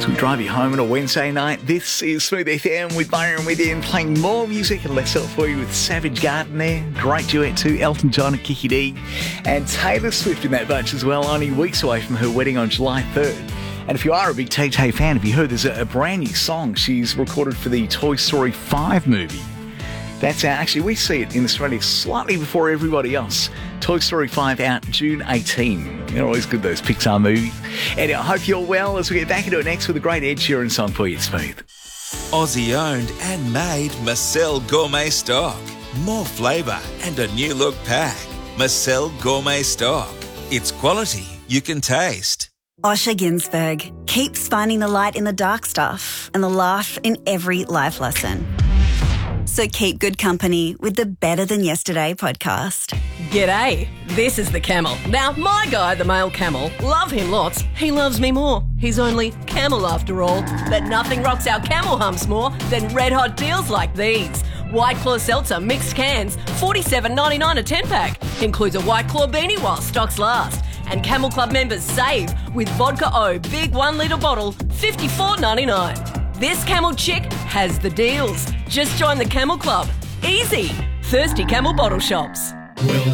So we drive you home on a Wednesday night. This is Smooth FM with Byron Within, playing more music and less self for you with Savage Garden there. Great duet too, Elton John and Kiki D. And Taylor Swift in that bunch as well, only weeks away from her wedding on July 3rd. And if you are a big Tay-Tay fan, have you heard there's a brand new song she's recorded for the Toy Story 5 movie? That's out. Actually, we see it in Australia slightly before everybody else. Toy Story 5 out June 18. They're always good, those Pixar movies. Anyway, I hope you're well as we get back into it next with a great Ed Sheeran song for you, Smooth. Aussie owned and made Marcel Gourmet Stock. More flavour and a new look pack. Marcel Gourmet Stock. It's quality you can taste. Osher Ginsberg keeps finding the light in the dark stuff and the laugh in every life lesson. So keep good company with the Better Than Yesterday podcast. G'day, this is the camel. Now, my guy, the male camel, love him lots. He loves me more. He's only camel after all. But nothing rocks our camel humps more than red hot deals like these. White Claw Seltzer mixed cans, $47.99 a 10-pack. Includes a White Claw beanie while stocks last. And Camel Club members save with Vodka O big 1 litre bottle, $54.99. This camel chick has the deals. Just join the Camel Club. Easy. Thirsty Camel Bottle Shops. Well,